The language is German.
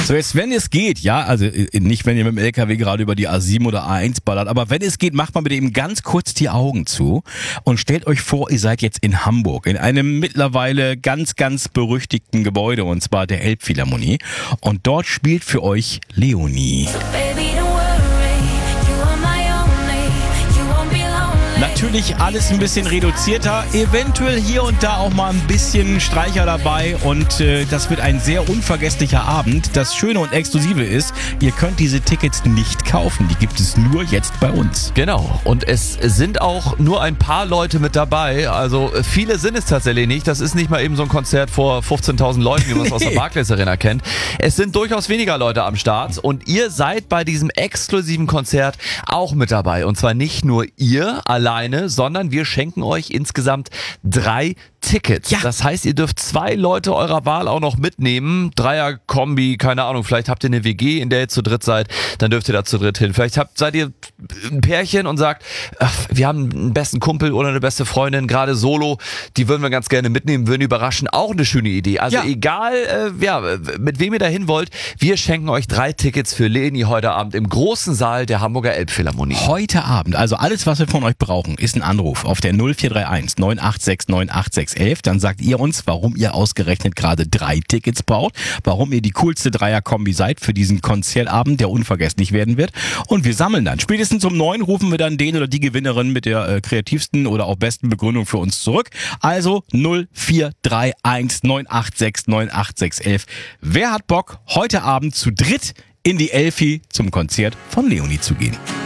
So, jetzt, wenn es geht, ja, also nicht, wenn ihr mit dem LKW gerade über die A7 oder A1 ballert, aber wenn es geht, macht mal bitte eben ganz kurz die Augen zu und stellt euch vor, ihr seid jetzt in Hamburg, in einem mittlerweile ganz, ganz berüchtigten Gebäude, und zwar der Elbphilharmonie. Und dort spielt für euch Leonie. Natürlich alles ein bisschen reduzierter, eventuell hier und da auch mal ein bisschen Streicher dabei und das wird ein sehr unvergesslicher Abend. Das Schöne und Exklusive ist, ihr könnt diese Tickets nicht kaufen, die gibt es nur jetzt bei uns. Genau, und es sind auch nur ein paar Leute mit dabei, also viele sind es tatsächlich nicht. Das ist nicht mal eben so ein Konzert vor 15.000 Leuten, wie man es aus der Barclays Arena kennt. Es sind durchaus weniger Leute am Start und ihr seid bei diesem exklusiven Konzert auch mit dabei. Und zwar nicht nur ihr alleine, sondern wir schenken euch insgesamt 3 Tickets. Ja. Das heißt, ihr dürft 2 Leute eurer Wahl auch noch mitnehmen. Dreier-Kombi, keine Ahnung, vielleicht habt ihr eine WG, in der ihr zu dritt seid, dann dürft ihr da zu dritt hin. Vielleicht seid ihr ein Pärchen und sagt, ach, wir haben einen besten Kumpel oder eine beste Freundin, gerade solo, die würden wir ganz gerne mitnehmen, würden überraschen. Auch eine schöne Idee. Also egal, mit wem ihr da hin wollt, wir schenken euch 3 Tickets für Leni heute Abend im großen Saal der Hamburger Elbphilharmonie. Heute Abend, also alles, was wir von euch brauchen, ist ein Anruf auf der 0431 986 986 11. Dann sagt ihr uns, warum ihr ausgerechnet gerade 3 Tickets braucht, warum ihr die coolste Dreier-Kombi seid für diesen Konzertabend, der unvergesslich werden wird. Und wir sammeln dann. Spätestens um 9 rufen wir dann den oder die Gewinnerin mit der kreativsten oder auch besten Begründung für uns zurück. Also 0431 986 986 11. Wer hat Bock, heute Abend zu dritt in die Elfi zum Konzert von Leonie zu gehen?